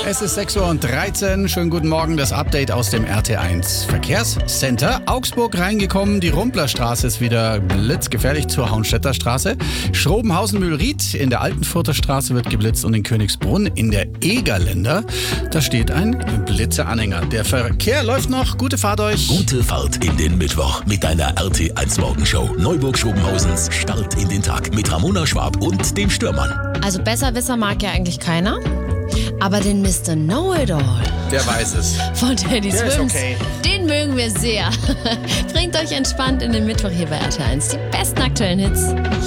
Es ist 6:13 Uhr. Schönen guten Morgen, das Update aus dem RT1 Verkehrscenter. Augsburg reingekommen, die Rumplerstraße ist wieder blitzgefährlich zur Hauenstädter Straße. Schrobenhausen-Mühlried in der Altenfurter Straße wird geblitzt und in Königsbrunn in der Egerländer, da steht ein Blitzeanhänger. Der Verkehr läuft noch, gute Fahrt euch. Gute Fahrt in den Mittwoch mit deiner RT1 Morgenshow. Neuburg-Schobenhausens Start in den Tag mit Ramona Schwab und dem Stürmann. Also Besserwisser mag ja eigentlich keiner, aber den Mr. Know-It-All Der weiß es. von Teddy Der ist Swims, okay. den mögen wir sehr. Bringt euch entspannt in den Mittwoch hier bei RT1. Die besten aktuellen Hits.